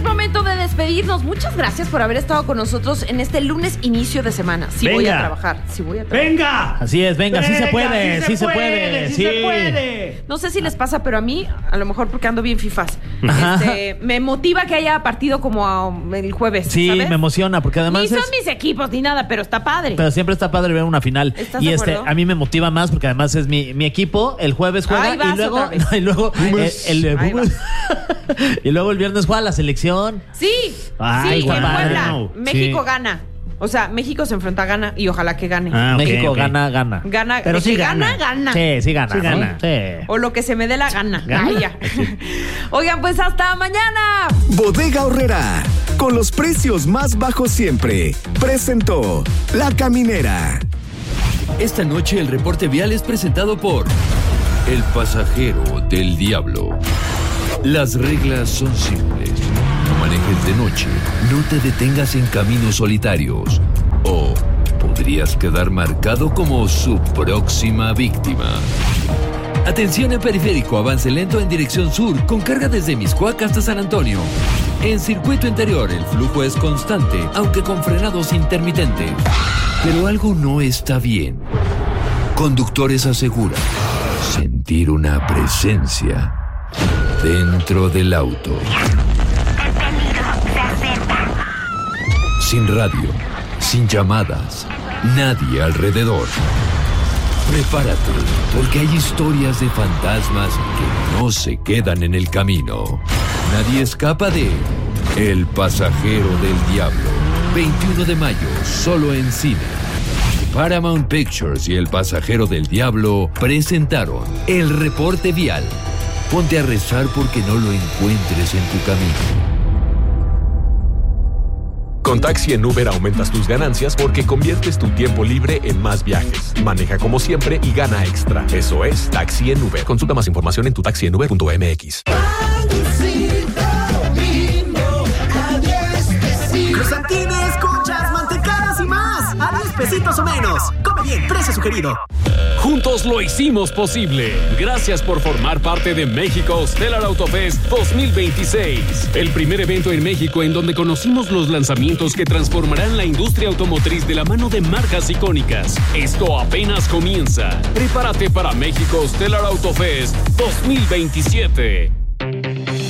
momento de despedirnos. Muchas gracias por haber estado con nosotros en este lunes inicio de semana. Sí voy a trabajar. ¡Venga! Así es, venga, sí se puede, sí se puede. No sé si les pasa, pero a mí, a lo mejor porque ando bien fifas, me motiva que haya partido como el jueves, sí, ¿sabes? me emociona, porque además ni son mis equipos ni nada, pero está padre. Pero siempre está padre ver una final. ¿Estás y de acuerdo? a mí me motiva más porque además es mi equipo, el jueves juega Ahí vas y luego otra vez. y luego Ahí vas. y luego el viernes juega la selección. Sí, Ay, sí, en guau. Puebla. México Sí. gana. O sea, México se enfrenta a Ghana y ojalá que gane. México ok. gana. Gana, Pero de sí que gana. gana. Sí gana. Sí ¿no? gana. Sí. O lo que se me dé la gana. Ay, ya. Oigan, pues hasta mañana. Bodega Aurrerá, con los precios más bajos siempre, presentó La Caminera. Esta noche el reporte vial es presentado por El Pasajero del Diablo. Las reglas son simples. No manejes de noche, no te detengas en caminos solitarios o podrías quedar marcado como su próxima víctima. Atención en periférico, avance lento en dirección sur con carga desde Mixcoac hasta San Antonio. En circuito interior el flujo es constante, aunque con frenados intermitentes. Pero algo no está bien. Conductores aseguran sentir una presencia dentro del auto. Sin radio, sin llamadas, nadie alrededor. Prepárate, porque hay historias de fantasmas que no se quedan en el camino. Nadie escapa de El Pasajero del Diablo. 21 de mayo, solo en cine. Paramount Pictures y El Pasajero del Diablo presentaron El Reporte Vial. Ponte a rezar porque no lo encuentres en tu camino. Con Taxi en Uber aumentas tus ganancias porque conviertes tu tiempo libre en más viajes. Maneja como siempre y gana extra. Eso es Taxi en Uber. Consulta más información en tutaxienuber.mx. Cruzantines, conchas, mantecadas y más. A 10 pesitos o menos. Come bien, precio sugerido. Juntos lo hicimos posible. Gracias por formar parte de México Stellar Auto Fest 2026. El primer evento en México en donde conocimos los lanzamientos que transformarán la industria automotriz de la mano de marcas icónicas. Esto apenas comienza. Prepárate para México Stellar Auto Fest 2027.